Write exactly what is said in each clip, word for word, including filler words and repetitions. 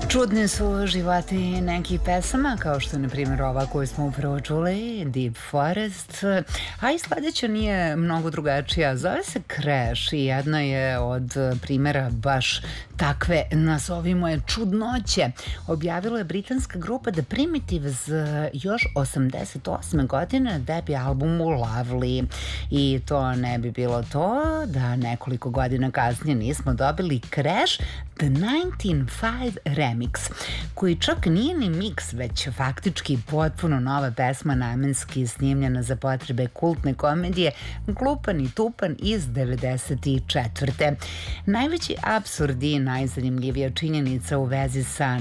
Čudni su životi nekih pesama, kao što je, na primjer, ova koju smo upravo čuli, Deep Forest, a i sledeća nije mnogo drugačija. Zove se Crash i jedna je od primjera baš takve, nazovimo je, čudnoće. Objavila je britanska grupa The Primitives još osamdeset osme godine debi albumu Lovely. I to ne bi bilo to da nekoliko godina kasnije nismo dobili Crash The devetnaest five Remix, koji čak nije ni miks, već faktički potpuno nova pesma namenski snimljena za potrebe kultne komedije Glupan i Tupan iz devedeset četvrte. Najveći apsurd i najzanimljivija činjenica u vezi sa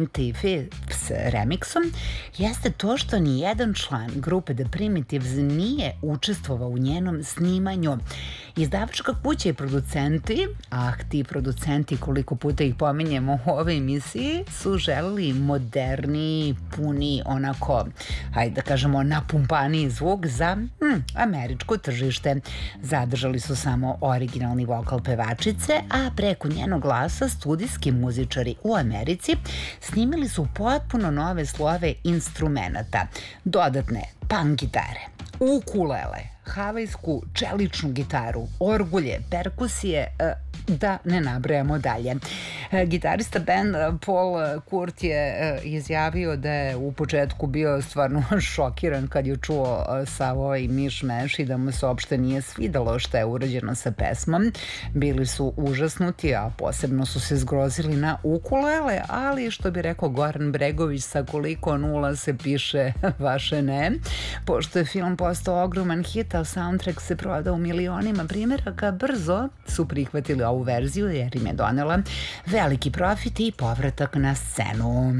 devedeset remixom jeste to što ni jedan član grupe The Primitives nije učestvovao u njenom snimanju. Izdavačka kuća i producenti, ah ti producenti koliko puta ih pominjemo u ovoj emisiji, su želeli moderniji, puni, onako, hajde da kažemo, napumpaniji zvuk za hm, američko tržište. Zadržali su samo originalni vokal pevačice, a preko njenog glasa studijski muzičari u Americi snimili su potpuno nove slove instrumenata, dodatne punk gitare, ukulele, havajsku čeličnu gitaru, orgulje, perkusije, da ne nabrajamo dalje. Gitarista benda Paul Kurt je izjavio da je u početku bio stvarno šokiran kad je čuo sav ovaj miš-meš i da mu se uopšte nije svidelo što je urađeno sa pesmom. Bili su užasnuti, a posebno su se zgrozili na ukulele, ali što bi rekao Goran Bregović, sa koliko nula se piše vaše ne. Pošto je film postao ogroman hit, a soundtrack se prodao u milionima primjeraka, brzo su prihvatili ovu verziju jer im je donela veliki profit i povratak na scenu.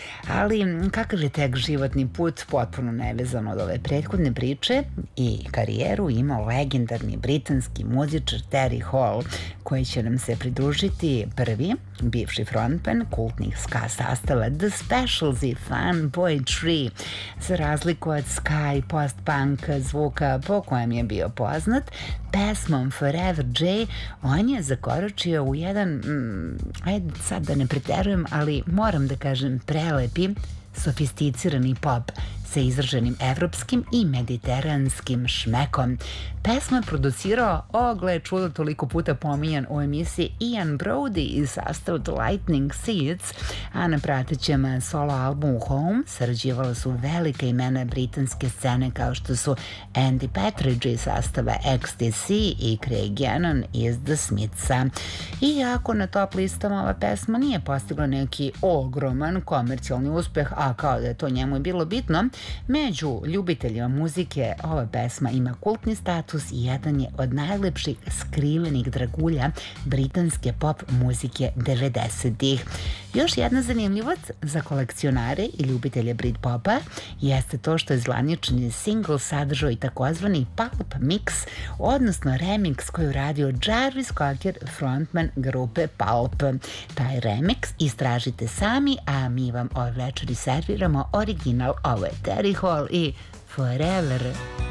Ali kakav je tek životni put, potpuno nevezan od ove prethodne priče, i karijeru ima legendarni britanski muzičar Terry Hall, koji će nam se pridružiti prvi, bivši frontman kultnih ska sastava The Specials i Fun Boy Tree. Za razliku od ska i post-punk zvuka po kojem je bio poznat, pesmom Forever J on je zakoračio u jedan, mm, ajde sad da ne preterujem, ali moram da kažem prelepi, sofisticirani pop sa izraženim evropskim i mediteranskim šmekom. Pesmu je producirao, o gle čudo, toliko puta pominjan u emisiji, Ian Brody iz sastava The Lightning Seeds, a na pratećem solo albumu Home sarađivala su velika imena britanske scene kao što su Andy Partridge iz sastava X T C i Craig Gannon iz The Smithsa. Iako na top listama ova pesma nije postigla neki ogroman komercijalni uspeh, a kao da je to njemu bilo bitno, među ljubiteljima muzike ova pesma ima kultni status i jedan je od najlepših skrivenih dragulja britanske pop muzike devedesetih. Još jedna zanimljivost za kolekcionare i ljubitelje Britpopa jeste to što je zvanični single sadržao i takozvani pulp mix, odnosno remix koji je uradio Jarvis Cocker, frontman grupe Pulp. Taj remix istražite sami, a mi vam ove večeri serviramo original. Ovo je Terry Hall i Forever